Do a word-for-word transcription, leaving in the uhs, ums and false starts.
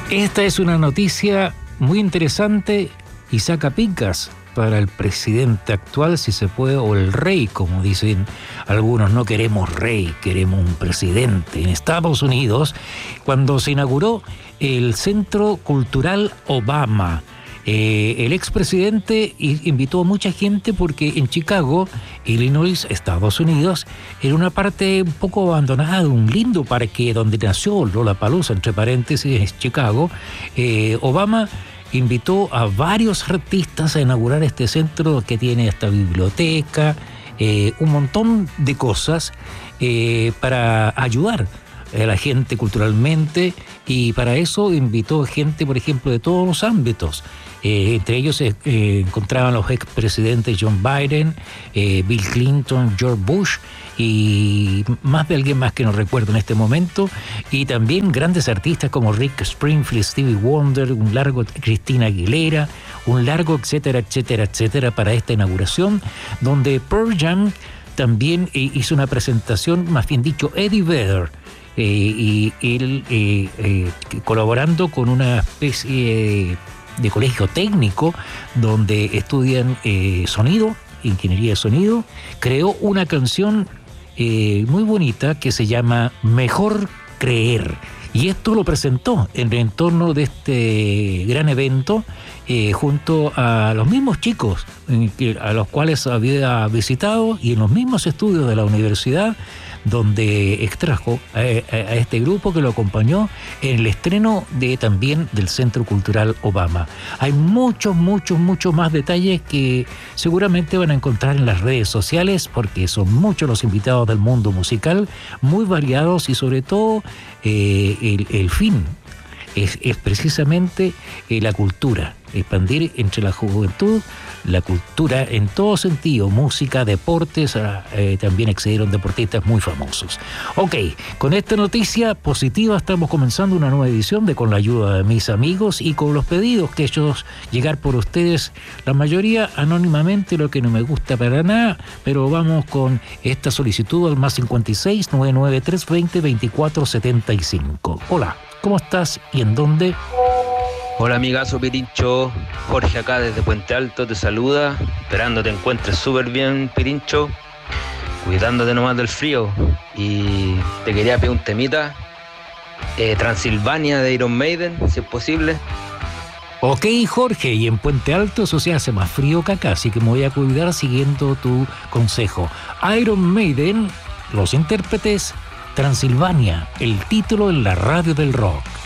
Esta es una noticia muy interesante y saca picas para el presidente actual, si se puede, o el rey, como dicen algunos. No queremos rey, queremos un presidente. En Estados Unidos, cuando se inauguró el Centro Cultural Obama, Eh, el expresidente invitó a mucha gente porque en Chicago, Illinois, Estados Unidos, era una parte un poco abandonada, un lindo parque donde nació Lollapalooza, entre paréntesis, Chicago. Eh, Obama invitó a varios artistas a inaugurar este centro que tiene esta biblioteca, eh, un montón de cosas eh, para ayudar a la gente culturalmente, y para eso invitó gente, por ejemplo, de todos los ámbitos. Eh, entre ellos se eh, encontraban los expresidentes John Biden, eh, Bill Clinton, George Bush y más de alguien más que no recuerdo en este momento, y también grandes artistas como Rick Springfield, Stevie Wonder, un largo Christina Aguilera, un largo etcétera, etcétera, etcétera para esta inauguración, donde Pearl Jam también eh, hizo una presentación, más bien dicho, Eddie Vedder, eh, y él eh, eh, colaborando con una especie de colegio técnico donde estudian eh, sonido, ingeniería de sonido, creó una canción eh, muy bonita que se llama Mejor Creer. Y esto lo presentó en el entorno de este gran evento eh, junto a los mismos chicos eh, a los cuales había visitado, y en los mismos estudios de la universidad, donde extrajo a, a, a este grupo que lo acompañó en el estreno de también del Centro Cultural Obama. Hay muchos, muchos, muchos más detalles que seguramente van a encontrar en las redes sociales, porque son muchos los invitados del mundo musical, muy variados, y sobre todo eh, el, el fin es, es precisamente eh, la cultura, expandir entre la juventud la cultura en todo sentido, música, deportes, eh, también accedieron deportistas muy famosos. Ok, con esta noticia positiva estamos comenzando una nueva edición de Con la ayuda de mis amigos, y con los pedidos que he hecho llegar por ustedes, la mayoría anónimamente, lo que no me gusta para nada, pero vamos con esta solicitud al más cincuenta y seis, novecientos noventa y tres, veinte, veinticuatro, setenta y cinco. Hola, ¿cómo estás y en dónde? Hola amigazo Pirincho, Jorge acá desde Puente Alto te saluda, esperando te encuentres súper bien, Pirincho, cuidándote nomás del frío. Y te quería pedir un temita, eh, Transilvania de Iron Maiden, si es posible. Ok, Jorge, y en Puente Alto eso se hace más frío que acá, así que me voy a cuidar siguiendo tu consejo. Iron Maiden, los intérpretes, Transilvania, el título en la radio del rock.